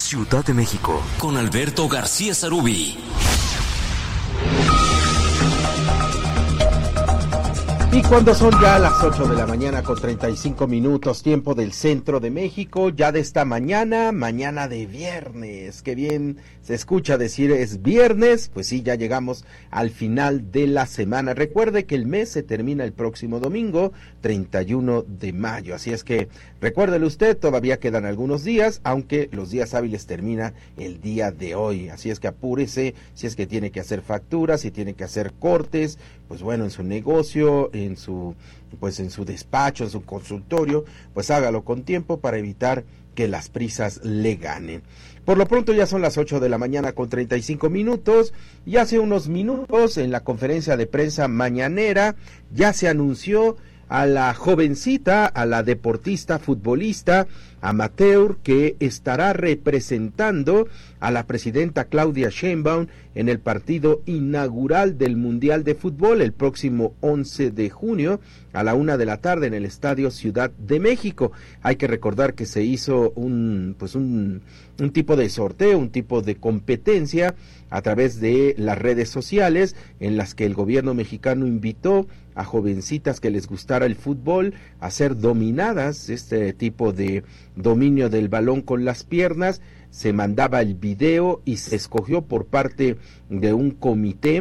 Ciudad de México, con Alberto García Sarubí. Y cuando son ya las 8 de la mañana con 35 minutos, tiempo del centro de México, ya de esta mañana de viernes, qué bien se escucha decir es viernes, pues sí, ya llegamos al final de la semana. Recuerde que el mes se termina el próximo domingo, 31 de mayo, así es que recuérdelo usted, todavía quedan algunos días, aunque los días hábiles termina el día de hoy, así es que apúrese, si es que tiene que hacer facturas, si tiene que hacer cortes, pues bueno, en su negocio, en su despacho, en su consultorio, pues hágalo con tiempo para evitar que las prisas le ganen. Por lo pronto ya son las 8 de la mañana con 35 minutos, y hace unos minutos en la conferencia de prensa mañanera ya se anunció a la jovencita, a la deportista futbolista amateur que estará representando a la presidenta Claudia Sheinbaum en el partido inaugural del Mundial de Fútbol el próximo 11 de junio a la 1 de la tarde en el Estadio Ciudad de México. Hay que recordar que se hizo un tipo de sorteo, un tipo de competencia a través de las redes sociales en las que el gobierno mexicano invitó a jovencitas que les gustara el fútbol a ser dominadas, este tipo de dominio del balón con las piernas. Se mandaba el video y se escogió por parte de un comité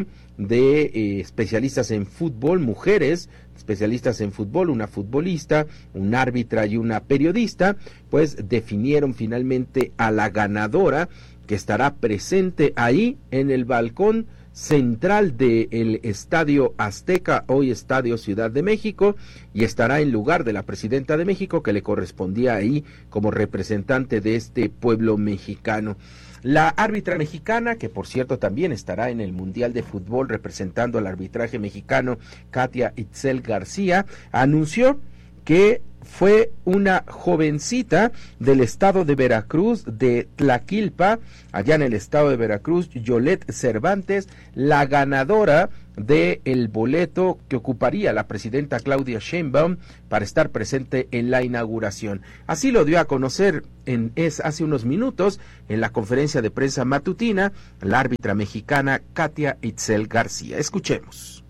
de especialistas en fútbol, mujeres especialistas en fútbol, una futbolista, un árbitra y una periodista, pues definieron finalmente a la ganadora, que estará presente ahí en el balcón central del Estadio Azteca, hoy Estadio Ciudad de México, y estará en lugar de la presidenta de México, que le correspondía ahí como representante de este pueblo mexicano. La árbitra mexicana, que por cierto también estará en el Mundial de Fútbol representando al arbitraje mexicano, Katia Itzel García, anunció que fue una jovencita del estado de Veracruz, de Tlaquilpa, allá en el estado de Veracruz, Yolette Cervantes, la ganadora del boleto que ocuparía la presidenta Claudia Sheinbaum para estar presente en la inauguración. Así lo dio a conocer hace unos minutos en la conferencia de prensa matutina la árbitra mexicana Katia Itzel García. Escuchemos.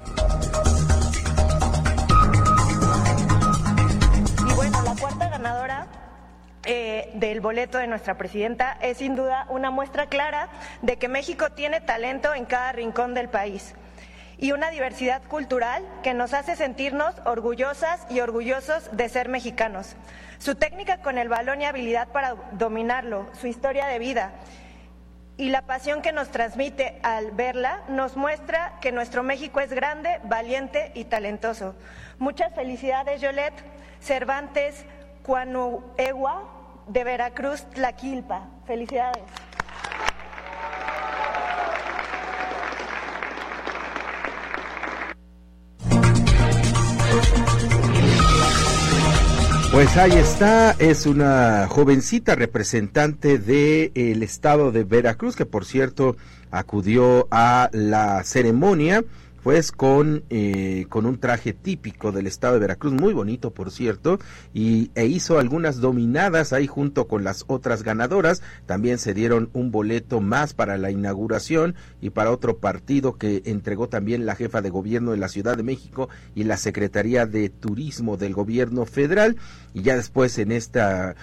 Del boleto de nuestra presidenta es sin duda una muestra clara de que México tiene talento en cada rincón del país y una diversidad cultural que nos hace sentirnos orgullosas y orgullosos de ser mexicanos. Su técnica con el balón y habilidad para dominarlo, su historia de vida y la pasión que nos transmite al verla nos muestra que nuestro México es grande, valiente y talentoso. Muchas felicidades, Yolette Cervantes Cuanuegua, de Veracruz, Tlaquilpa. Felicidades. Pues ahí está, es una jovencita representante del estado de Veracruz, que por cierto acudió a la ceremonia pues con un traje típico del estado de Veracruz, muy bonito por cierto, e hizo algunas dominadas ahí junto con las otras ganadoras. También se dieron un boleto más para la inauguración y para otro partido que entregó también la jefa de gobierno de la Ciudad de México y la Secretaría de Turismo del gobierno federal. Y ya después en esta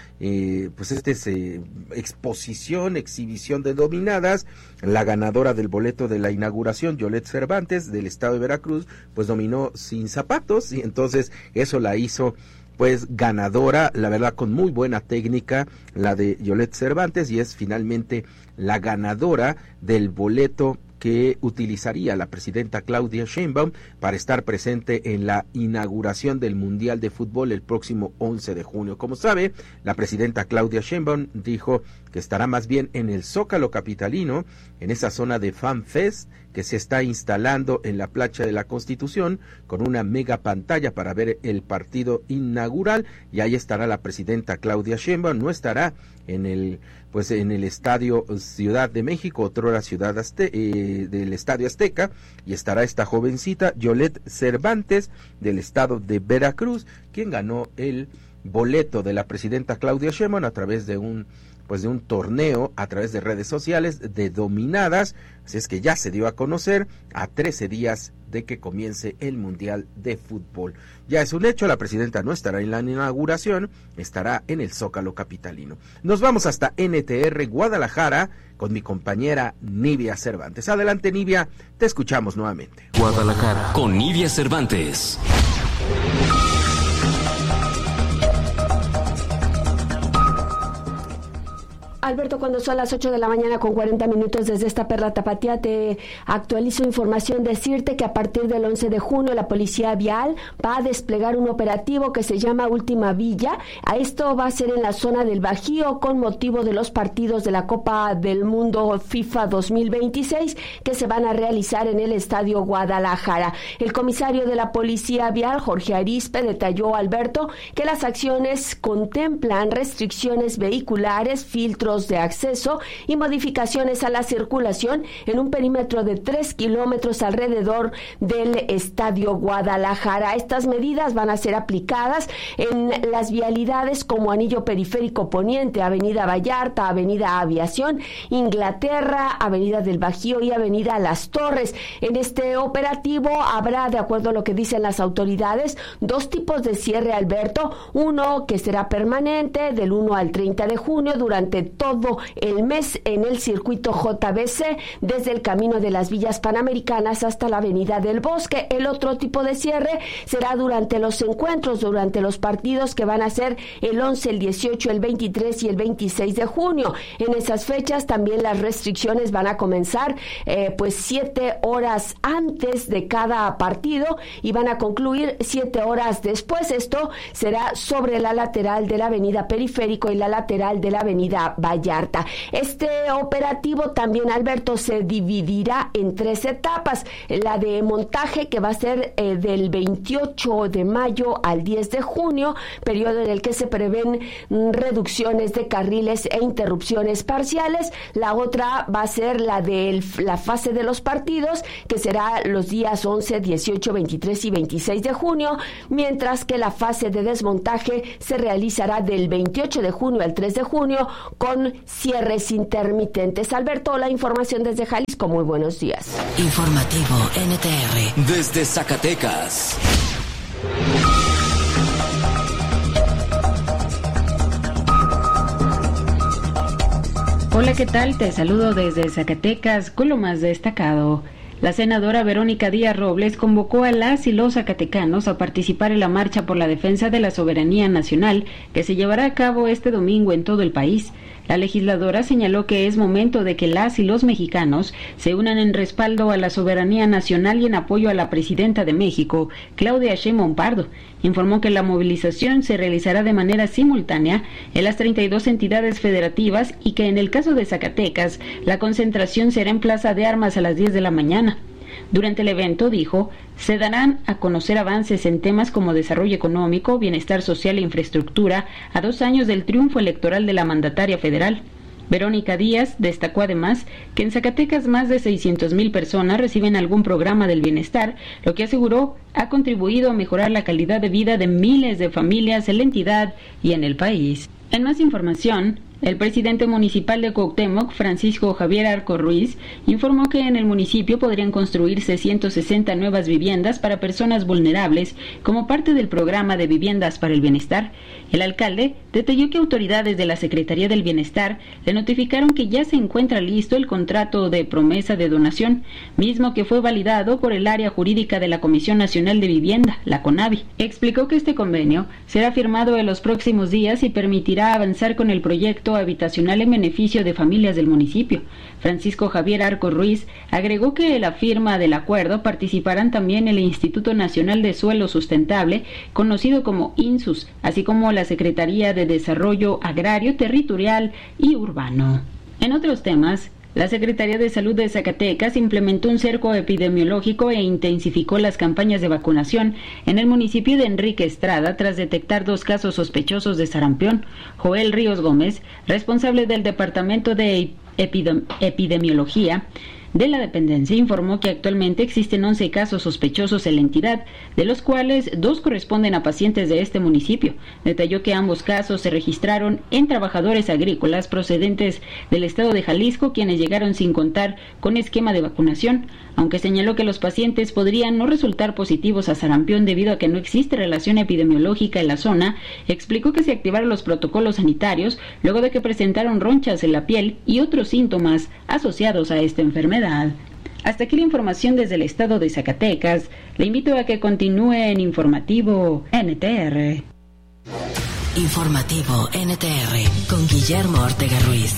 exhibición de dominadas, la ganadora del boleto de la inauguración, Yolette Cervantes, del estado de Veracruz, pues dominó sin zapatos, y entonces eso la hizo pues ganadora, la verdad con muy buena técnica, la de Yolette Cervantes, y es finalmente la ganadora del boleto que utilizaría la presidenta Claudia Sheinbaum para estar presente en la inauguración del Mundial de Fútbol el próximo 11 de junio. Como sabe, la presidenta Claudia Sheinbaum dijo que estará más bien en el Zócalo capitalino, en esa zona de Fan Fest que se está instalando en la Plaza de la Constitución, con una mega pantalla para ver el partido inaugural, y ahí estará la presidenta Claudia Sheinbaum. No estará en el Estadio Ciudad de México, otrora Ciudad del Estadio Azteca, y estará esta jovencita Yolette Cervantes del estado de Veracruz, quien ganó el boleto de la presidenta Claudia Sheinbaum a través de un torneo a través de redes sociales de dominadas, así es que ya se dio a conocer a 13 días de que comience el Mundial de Fútbol. Ya es un hecho, la presidenta no estará en la inauguración, estará en el Zócalo capitalino. Nos vamos hasta NTR Guadalajara con mi compañera Nivia Cervantes. Adelante, Nivia, te escuchamos nuevamente. Guadalajara con Nivia Cervantes. Alberto, cuando son las 8 de la mañana con 40 minutos desde esta perla tapatía, te actualizo información. Decirte que a partir del 11 de junio la Policía Vial va a desplegar un operativo que se llama Última Villa. A esto va a ser en la zona del Bajío con motivo de los partidos de la Copa del Mundo FIFA 2026 que se van a realizar en el Estadio Guadalajara. El comisario de la Policía Vial, Jorge Arispe, detalló, Alberto, que las acciones contemplan restricciones vehiculares, filtros de acceso y modificaciones a la circulación en un perímetro de 3 kilómetros alrededor del Estadio Guadalajara. Estas medidas van a ser aplicadas en las vialidades como Anillo Periférico Poniente, Avenida Vallarta, Avenida Aviación, Inglaterra, Avenida del Bajío y Avenida Las Torres. En este operativo habrá, de acuerdo a lo que dicen las autoridades, 2 tipos de cierre, Alberto. Uno que será permanente del 1 al 30 de junio durante todo el mes en el circuito JBC, desde el Camino de las Villas Panamericanas hasta la Avenida del Bosque. El otro tipo de cierre será durante los encuentros, durante los partidos que van a ser el 11, el 18, el 23 y el 26 de junio. En esas fechas también las restricciones van a comenzar 7 horas antes de cada partido y van a concluir 7 horas después. Esto será sobre la lateral de la Avenida Periférico y la lateral de la Avenida Vallarta. Este operativo también, Alberto, se dividirá en 3 etapas. La de montaje, que va a ser del 28 de mayo al 10 de junio, periodo en el que se prevén reducciones de carriles e interrupciones parciales. La otra va a ser la de la fase de los partidos, que será los días 11, 18, 23 y 26 de junio, mientras que la fase de desmontaje se realizará del 28 de junio al 3 de junio con cierres intermitentes. Alberto, la información desde Jalisco. Muy buenos días. Informativo NTR desde Zacatecas. Hola, ¿qué tal? Te saludo desde Zacatecas con lo más destacado. La senadora Verónica Díaz Robles convocó a las y los zacatecanos a participar en la marcha por la defensa de la soberanía nacional que se llevará a cabo este domingo en todo el país. La legisladora señaló que es momento de que las y los mexicanos se unan en respaldo a la soberanía nacional y en apoyo a la presidenta de México, Claudia Sheinbaum Pardo. Informó que la movilización se realizará de manera simultánea en las 32 entidades federativas y que en el caso de Zacatecas, la concentración será en Plaza de Armas a las 10 de la mañana. Durante el evento, dijo, se darán a conocer avances en temas como desarrollo económico, bienestar social e infraestructura a 2 años del triunfo electoral de la mandataria federal. Verónica Díaz destacó además que en Zacatecas más de 600,000 personas reciben algún programa del bienestar, lo que aseguró ha contribuido a mejorar la calidad de vida de miles de familias en la entidad y en el país. En más información, el presidente municipal de Cuauhtémoc, Francisco Javier Arco Ruiz, informó que en el municipio podrían construirse 160 nuevas viviendas para personas vulnerables como parte del programa de viviendas para el bienestar. El alcalde detalló que autoridades de la Secretaría del Bienestar le notificaron que ya se encuentra listo el contrato de promesa de donación, mismo que fue validado por el área jurídica de la Comisión Nacional de Vivienda, la CONAVI. Explicó que este convenio será firmado en los próximos días y permitirá avanzar con el proyecto habitacional en beneficio de familias del municipio. Francisco Javier Arco Ruiz agregó que en la firma del acuerdo participarán también el Instituto Nacional de Suelo Sustentable, conocido como INSUS, así como la Secretaría de Desarrollo Agrario, Territorial y Urbano. En otros temas, la Secretaría de Salud de Zacatecas implementó un cerco epidemiológico e intensificó las campañas de vacunación en el municipio de Enrique Estrada tras detectar 2 casos sospechosos de sarampión. Joel Ríos Gómez, responsable del Departamento de Epidemiología, de la dependencia informó que actualmente existen 11 casos sospechosos en la entidad, de los cuales 2 corresponden a pacientes de este municipio. Detalló que ambos casos se registraron en trabajadores agrícolas procedentes del estado de Jalisco, quienes llegaron sin contar con esquema de vacunación, aunque señaló que los pacientes podrían no resultar positivos a sarampión debido a que no existe relación epidemiológica en la zona. Explicó que se activaron los protocolos sanitarios luego de que presentaron ronchas en la piel y otros síntomas asociados a esta enfermedad. Hasta aquí la información desde el estado de Zacatecas. Le invito a que continúe en Informativo NTR. Informativo NTR con Guillermo Ortega Ruiz.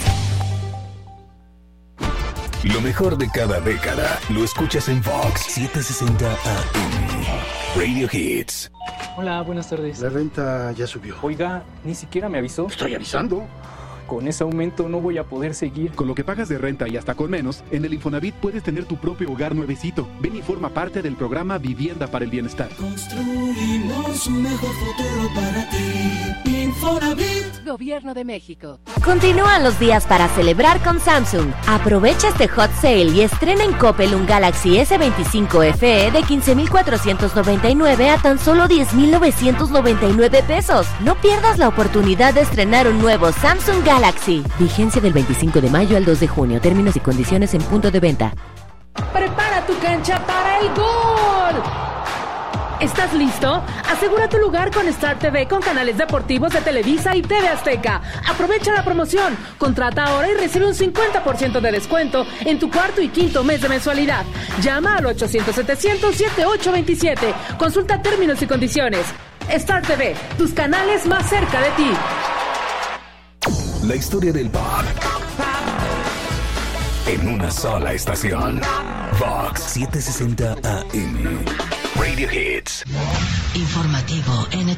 Lo mejor de cada década lo escuchas en Vox 760 AM. Radio Hits. Hola, buenas tardes. La renta ya subió. Oiga, ni siquiera me avisó. Estoy avisando. Con ese aumento no voy a poder seguir. Con lo que pagas de renta y hasta con menos, en el Infonavit puedes tener tu propio hogar nuevecito. Ven y forma parte del programa Vivienda para el Bienestar. Construimos un mejor futuro para ti. Infonavit. Gobierno de México. Continúan los días para celebrar con Samsung. Aprovecha este hot sale y estrena en Coppel un Galaxy S25 FE de 15,499 a tan solo 10,999 pesos. No pierdas la oportunidad de estrenar un nuevo Samsung Galaxy. Vigencia del 25 de mayo al 2 de junio. Términos y condiciones en punto de venta. Prepara tu cancha para el gol. ¿Estás listo? Asegura tu lugar con Star TV con canales deportivos de Televisa y TV Azteca. Aprovecha la promoción. Contrata ahora y recibe un 50% de descuento en tu cuarto y quinto mes de mensualidad. Llama al 800-700-7827. Consulta términos y condiciones. Star TV, tus canales más cerca de ti. La historia del pop en una sola estación. Vox 760 AM. Radio Hits. Informativo NTR.